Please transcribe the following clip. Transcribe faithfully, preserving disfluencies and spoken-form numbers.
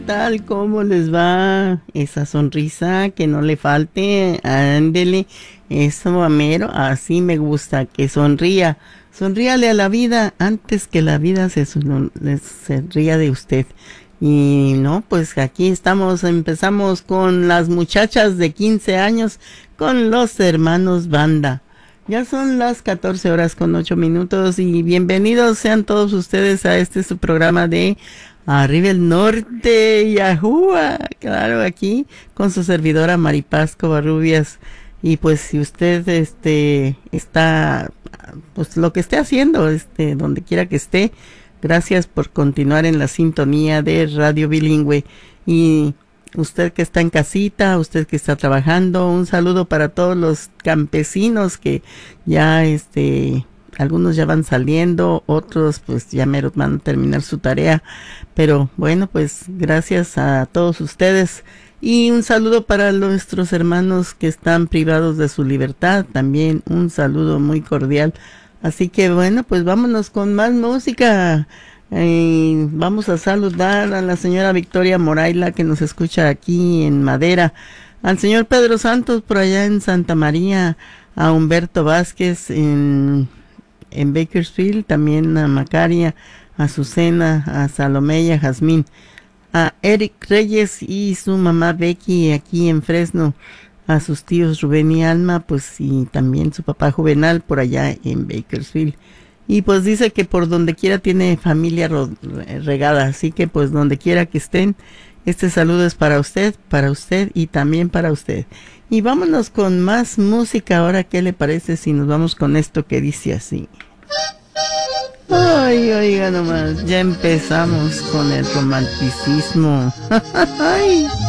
tal? ¿Cómo les va? Esa sonrisa que no le falte, ándele, eso amero, así me gusta, que sonría, sonríale a la vida antes que la vida se, son- se ría de usted. Y no, pues aquí estamos, empezamos con las muchachas de quince años, con los hermanos Banda. Ya son las catorce horas con ocho minutos y bienvenidos sean todos ustedes a este su programa de Arriba el Norte, Yahúa, claro, aquí con su servidora Maripaz Covarrubias. Y pues si usted este está, pues lo que esté haciendo, este, donde quiera que esté, gracias por continuar en la sintonía de Radio Bilingüe. Y usted que está en casita, usted que está trabajando, un saludo para todos los campesinos que ya este algunos ya van saliendo, otros pues ya mero van a terminar su tarea, pero bueno, pues gracias a todos ustedes y un saludo para nuestros hermanos que están privados de su libertad, también un saludo muy cordial. Así que bueno, pues vámonos con más música. Eh, vamos a saludar a la señora Victoria Moraila que nos escucha aquí en Madera, al señor Pedro Santos por allá en Santa María, a Humberto Vázquez en, en Bakersfield, también a Macaria, a Azucena, a Salomé y a Jazmín, a Eric Reyes y su mamá Becky aquí en Fresno, a sus tíos Rubén y Alma, pues y también su papá Juvenal por allá en Bakersfield. Y pues dice que por donde quiera tiene familia ro- regada, así que pues donde quiera que estén, este saludo es para usted, para usted y también para usted. Y vámonos con más música ahora, ¿qué le parece si nos vamos con esto que dice así? Ay, oiga nomás, ya empezamos con el romanticismo. Ay.